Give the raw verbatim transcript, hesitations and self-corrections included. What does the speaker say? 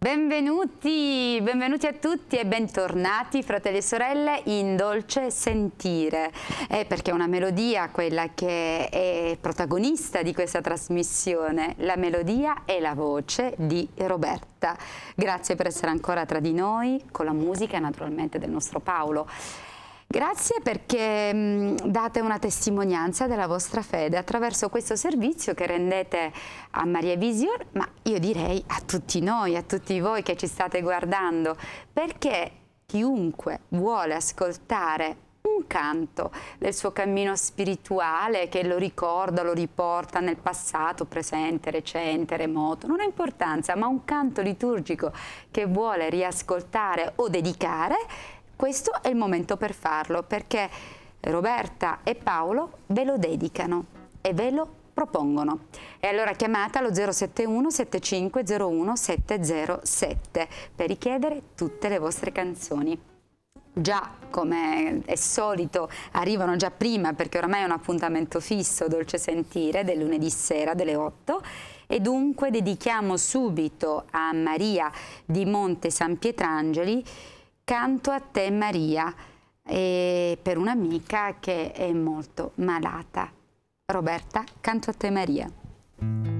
Benvenuti, benvenuti a tutti e bentornati fratelli e sorelle in Dolce Sentire, eh, perché è una melodia quella che è protagonista di questa trasmissione, la melodia e la voce di Roberta. Grazie per essere ancora tra di noi con la musica naturalmente del nostro Paolo. Grazie perché mh, date una testimonianza della vostra fede attraverso questo servizio che rendete a Maria Vision, ma io direi a tutti noi, a tutti voi che ci state guardando, perché chiunque vuole ascoltare un canto del suo cammino spirituale che lo ricorda, lo riporta nel passato, presente, recente, remoto, non ha importanza, ma un canto liturgico che vuole riascoltare o dedicare, questo è il momento per farlo, perché Roberta e Paolo ve lo dedicano e ve lo propongono. E allora chiamate allo zero sette uno sette cinque zero uno sette zero sette per richiedere tutte le vostre canzoni. Già, come è solito, arrivano già prima, perché oramai è un appuntamento fisso, Dolce Sentire, del lunedì sera delle otto, e dunque dedichiamo subito a Maria di Monte San Pietrangeli Canto a te Maria, e per un'amica che è molto malata. Roberta, Canto a te Maria.